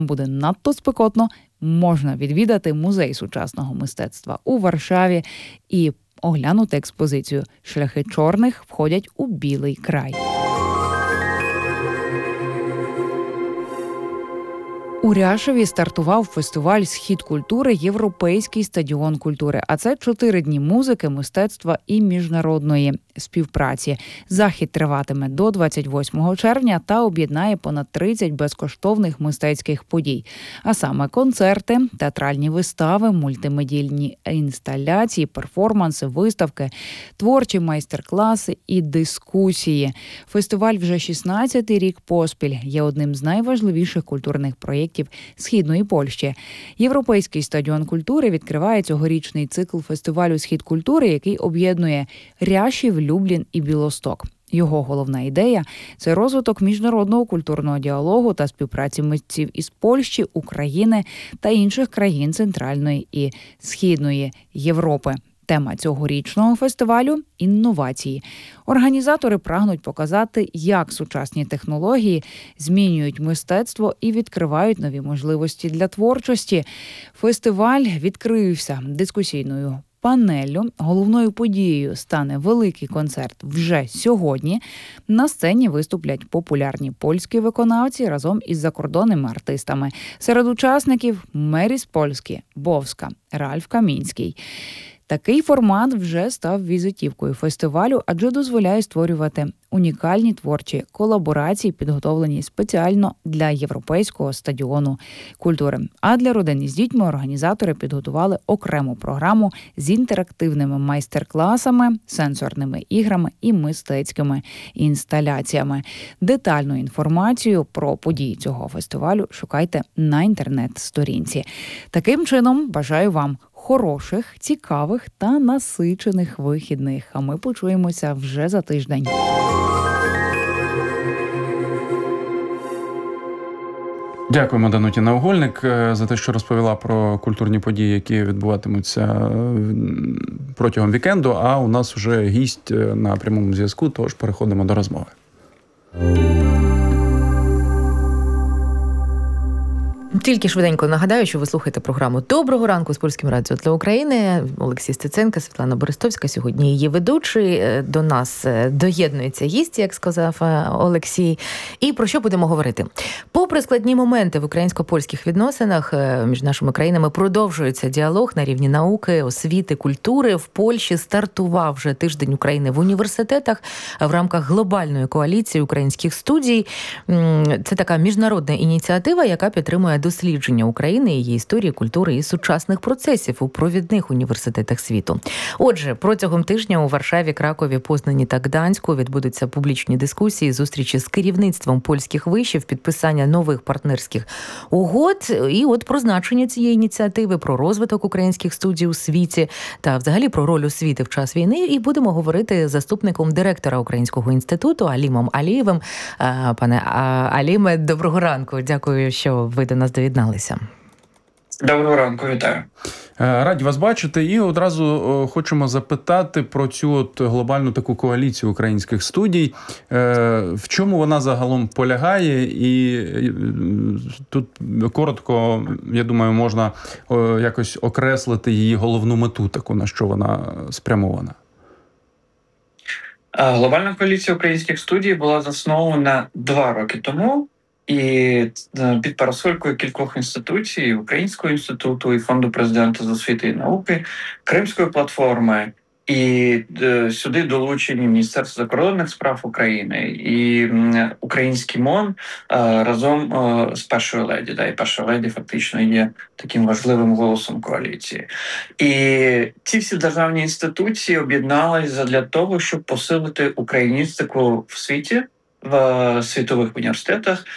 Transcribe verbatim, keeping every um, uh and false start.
буде надто спекотно, можна відвідати музей сучасного мистецтва у Варшаві і оглянути експозицію «Шляхи чорних входять у білий край». У Ряшеві стартував фестиваль «Схід культури. Європейський стадіон культури». А це чотири дні музики, мистецтва і міжнародної співпраці. Захід триватиме до двадцять восьмого червня та об'єднає понад тридцять безкоштовних мистецьких подій. А саме концерти, театральні вистави, мультимедійні інсталяції, перформанси, виставки, творчі майстер-класи і дискусії. Фестиваль вже шістнадцятий рік поспіль є одним з найважливіших культурних проєктів Східної Польщі. Європейський стадіон культури відкриває цьогорічний цикл фестивалю «Схід культури», який об'єднує Ряшів, Люблін і Білосток. Його головна ідея – це розвиток міжнародного культурного діалогу та співпраці митців із Польщі, України та інших країн Центральної і Східної Європи. Тема цьогорічного фестивалю – інновації. Організатори прагнуть показати, як сучасні технології змінюють мистецтво і відкривають нові можливості для творчості. Фестиваль відкрився дискусійною панеллю. Головною подією стане великий концерт вже сьогодні. На сцені виступлять популярні польські виконавці разом із закордонними артистами. Серед учасників Меріс Польські, Бовська, Ральф Камінський. Такий формат вже став візитівкою фестивалю, адже дозволяє створювати унікальні творчі колаборації, підготовлені спеціально для Європейського стадіону культури. А для родин із дітьми організатори підготували окрему програму з інтерактивними майстер-класами, сенсорними іграми і мистецькими інсталяціями. Детальну інформацію про події цього фестивалю шукайте на інтернет-сторінці. Таким чином, бажаю вам хороших, цікавих та насичених вихідних. А ми почуємося вже за тиждень. Дякуємо, Дануті Наугольник, за те, що розповіла про культурні події, які відбуватимуться протягом вікенду. А у нас вже гість на прямому зв'язку, тож переходимо до розмови. Тільки швиденько нагадаю, що ви слухаєте програму «Доброго ранку» з Польським радіо для України. Олексій Стеценко, Світлана Борисовська, сьогодні її ведучий. До нас доєднується гість, як сказав Олексій. І про що будемо говорити? Попри складні моменти в українсько-польських відносинах між нашими країнами продовжується діалог на рівні науки, освіти, культури. В Польщі стартував вже тиждень України в університетах в рамках глобальної коаліції українських студій. Це така міжнародна ініціатива, яка підтримує дослідження України, її історії, культури і сучасних процесів у провідних університетах світу. Отже, протягом тижня у Варшаві, Кракові, Познані та Гданську відбудуться публічні дискусії, зустрічі з керівництвом польських вишів, підписання нових партнерських угод. І от про значення цієї ініціативи, про розвиток українських студій у світі та взагалі про роль освіти в час війни. І будемо говорити з заступником директора Українського інституту Алімом Алієвим. Пане Аліме, доброго ранку. Дякую, що ви до нас доєдналися. Доброго ранку, вітаю. Раді вас бачити. І одразу хочемо запитати про цю от глобальну таку коаліцію українських студій. В чому вона загалом полягає? І тут коротко, я думаю, можна якось окреслити її головну мету, таку, на що вона спрямована. Глобальна коаліція українських студій була заснована два роки тому. І під парасолькою кількох інституцій, Українського інституту і Фонду президента з освіти і науки, Кримської платформи, і сюди долучені Міністерство закордонних справ України і Український МОН разом з першою леді. Да, і перша леді фактично є таким важливим голосом коаліції. І ці всі державні інституції об'єдналися для того, щоб посилити україністику в світі, в світових університетах,